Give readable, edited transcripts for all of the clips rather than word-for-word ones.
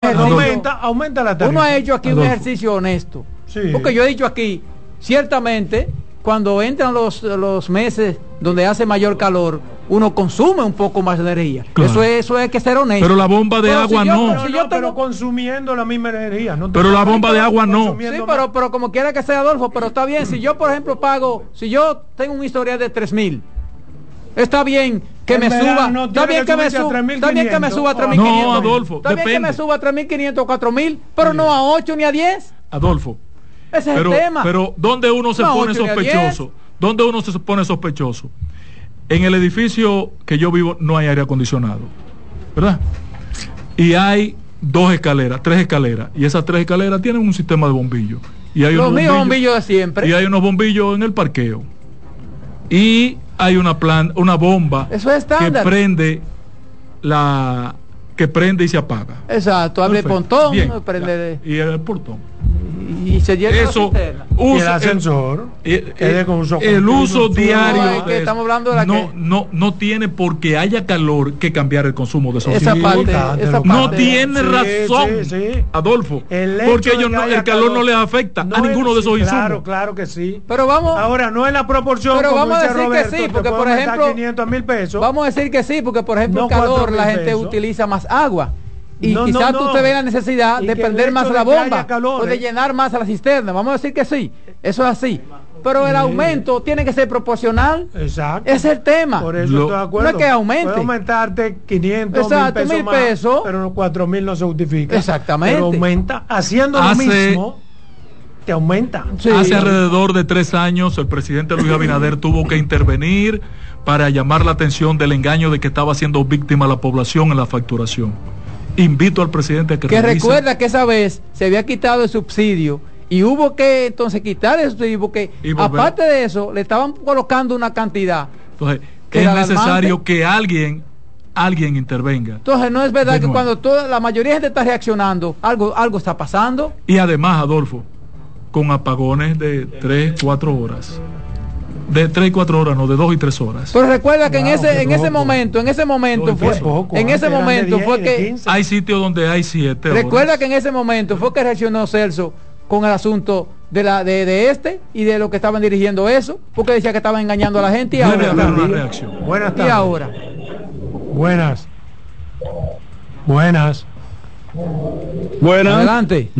ejercicio. Aumenta la tarifa. Uno ha hecho aquí un ejercicio honesto. Sí. Porque yo he dicho aquí, ciertamente, cuando entran los meses donde hace mayor calor, uno consume un poco más de energía. Claro. Eso hay que ser honesto. Pero la bomba de agua no. Pero consumiendo la misma energía. No, pero la bomba de agua no. Sí, pero como quiera que sea, Adolfo, pero está bien. Si yo, por ejemplo, si yo tengo un historial de 3.000, está bien que me suba. Está bien que me suba a 3.500. No, Adolfo, está bien que me suba a 3.500 o 4.000, pero no a 8 ni a 10. Adolfo. Ese es el tema. Pero ¿dónde uno se pone sospechoso? ¿Dónde uno se pone sospechoso? En el edificio que yo vivo no hay aire acondicionado, ¿verdad? Y hay 3 escaleras, y esas 3 escaleras tienen un sistema de bombillos. Y hay los mismos bombillos de siempre. Y hay unos bombillos en el parqueo. Y hay una bomba eso es estándar, que prende y se apaga. Exacto, abre el portón, y el portón. Y se llena eso, y el ascensor, el uso diario que estamos hablando de no tiene porque haya calor que cambiar el consumo de esos esa parte. No tiene razón, Adolfo, porque el calor no les afecta a ninguno de esos insumos. Claro que sí. Pero vamos, ahora no es la proporción. Pero como vamos a decir Roberto, que sí, porque por ejemplo 500,000 pesos. Vamos a decir que sí, porque por ejemplo el calor la gente utiliza más agua. Y quizás tú te ve la necesidad de prender más la bomba o de llenar más a la cisterna. Vamos a decir que sí, eso es así. Pero el aumento tiene que ser proporcional. Exacto. Ese es el tema. Por eso estoy de acuerdo. No es que aumente. Puede aumentarte 500,000 pesos más, pero los 4.000 no se justifica. Exactamente. Pero aumenta, haciendo lo mismo, te aumenta. Sí. Hace alrededor de 3 años el presidente Luis Abinader tuvo que intervenir para llamar la atención del engaño de que estaba siendo víctima la población en la facturación. Invito al presidente a que recuerda que esa vez se había quitado el subsidio y hubo que entonces quitar el subsidio porque aparte de eso le estaban colocando una cantidad. Entonces es necesario que alguien intervenga. Entonces no es verdad que cuando la mayoría de gente está reaccionando, algo está pasando. Y además, Adolfo, con apagones de 3-4 horas. De 3 y 4 horas, no, de 2 y 3 horas. Pero recuerda que en ese momento fue que hay sitios donde hay 7 horas. Recuerda que en ese momento fue que reaccionó Celso con el asunto de este y de lo que estaban dirigiendo eso, porque decía que estaban engañando a la gente y ahora una reacción. Buenas tardes. Y ahora. Buenas. Adelante.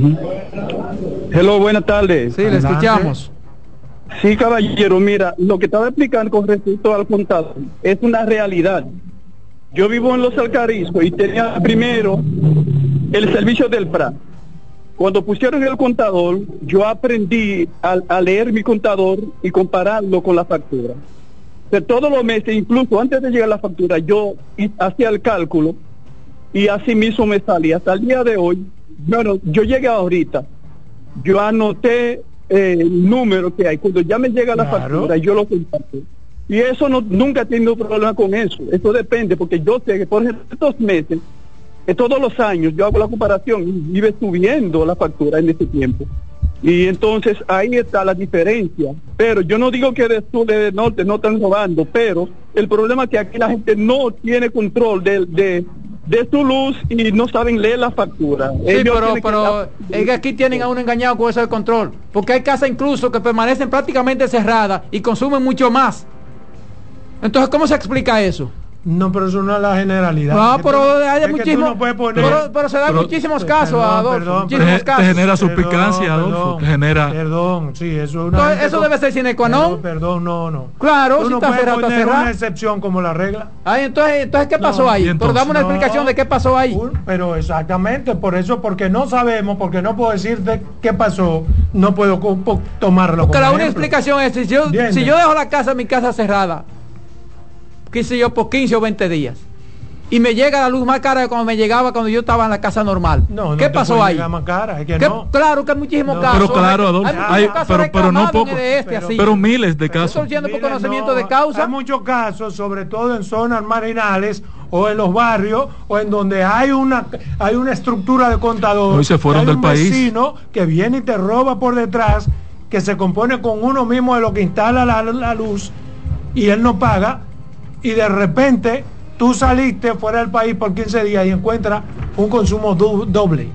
Hello, buenas tardes. Sí, le escuchamos. Sí, caballero, mira, lo que estaba explicando con respecto al contador es una realidad. Yo vivo en Los Alcarrizos y tenía primero el servicio del PRA. Cuando pusieron el contador, yo aprendí a leer mi contador y compararlo con la factura. De todos los meses, incluso antes de llegar a la factura, yo hacía el cálculo y así mismo me salía. Hasta el día de hoy, bueno, yo llegué ahorita, yo anoté el número que hay. Cuando ya me llega la factura, yo lo comparto. Y eso nunca he tenido problema con eso. Eso depende, porque yo sé que por ejemplo estos meses, todos los años, yo hago la comparación y iba subiendo la factura en ese tiempo. Y entonces ahí está la diferencia. Pero yo no digo que de sur, de norte no están robando, pero el problema es que aquí la gente no tiene control de su luz y no saben leer la factura. Sí, pero es que aquí tienen a uno engañado con eso del control, porque hay casas incluso que permanecen prácticamente cerradas y consumen mucho más. Entonces, ¿cómo se explica eso? No, pero eso no es la generalidad. No, pero hay muchísimos, pero se dan muchísimos casos, Adolfo. Muchísimos casos. Te genera suspicacia, Adolfo. Te genera. Perdón, sí, eso es una. Eso debe ser sine qua non. Perdón, no. Claro, si está cerrado, está cerrado. Una excepción como la regla. Entonces, ¿qué pasó ahí? Pero dame una explicación de qué pasó ahí. Pero exactamente, por eso, porque no sabemos, porque no puedo decirte qué pasó, no puedo tomarlo. Porque la única explicación es si yo dejo mi casa cerrada, qué sé yo, por 15 o 20 días y me llega la luz más cara de cuando me llegaba cuando yo estaba en la casa normal. ¿Qué pasó ahí? Más cara, es que claro que hay muchísimos casos. Pero claro, Adolfo, pero no pocos, pero miles de casos. Estoy diciendo por conocimiento de causa. Hay muchos casos, sobre todo en zonas marginales o en los barrios o en donde hay una estructura de contador. Hoy se fueron del país. Un vecino que viene y te roba por detrás, que se compone con uno mismo de lo que instala la luz y él no paga. Y de repente tú saliste fuera del país por 15 días y encuentras un consumo doble.